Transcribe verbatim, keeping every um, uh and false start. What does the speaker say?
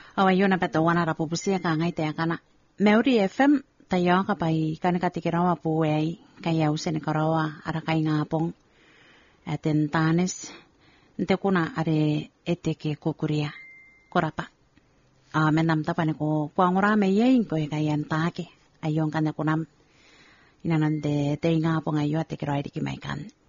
Awayuna beto wana rapupusia ka ngai te kana. Meuri F M tayo ka pai kana katikirawa puwei kaya usen karawa ara kai ngapong. Aten tanes nte kuna are eteke kukuria korapa. A menam tapane ko kuangura me yein ko kayan take ayon kana kunam. Inanande te ngapong ayo te kirai di kimaikan.